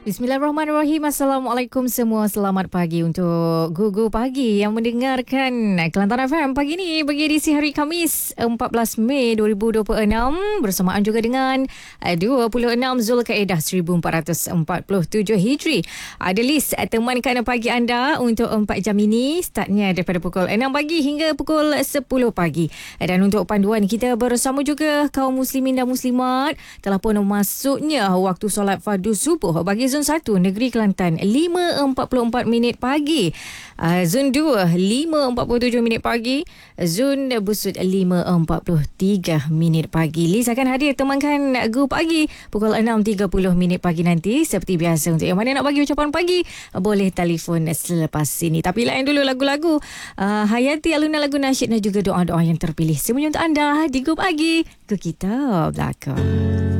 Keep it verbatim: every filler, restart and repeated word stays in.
Bismillahirrahmanirrahim. Assalamualaikum semua. Selamat pagi untuk Gugu Pagi yang mendengarkan Kelantan F M pagi ni bagi edisi hari Khamis empat belas Mei dua ribu dua puluh enam bersamaan juga dengan dua puluh enam Zulkaidah seribu empat ratus empat puluh tujuh Hijri. Ada list temankan pagi anda untuk empat jam ini, startnya daripada pukul enam pagi hingga pukul sepuluh pagi. Dan untuk panduan kita bersama juga kaum muslimin dan muslimat telah pun masuknya waktu solat fardu subuh bagi Zon satu Negeri Kelantan lima empat puluh empat minit pagi, uh, Zon dua lima empat puluh tujuh minit pagi, Zon Busut lima empat puluh tiga minit pagi. Liz akan hadir temankan Gu Pagi pukul enam tiga puluh minit pagi nanti. Seperti biasa, untuk yang mana nak bagi ucapan pagi boleh telefon selepas ini. Tapi lain dulu lagu-lagu uh, hayati alunan lagu nasyid dan juga doa-doa yang terpilih semuanya untuk anda di Gu Pagi ke kita belakang.